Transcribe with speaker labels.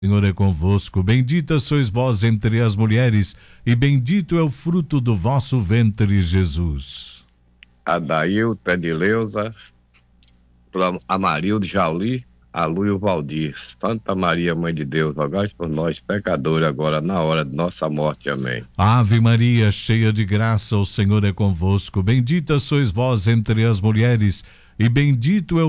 Speaker 1: Senhor é convosco, bendita sois vós entre as mulheres, e bendito é o fruto do vosso ventre, Jesus.
Speaker 2: Adailto, Edileuza, Amarildo, Jauli, a Lu e o Valdir. Santa Maria, Mãe de Deus, rogai por nós, pecadores, agora na hora de nossa morte. Amém.
Speaker 1: Ave Maria, cheia de graça, o Senhor é convosco, bendita sois vós entre as mulheres, e bendito é o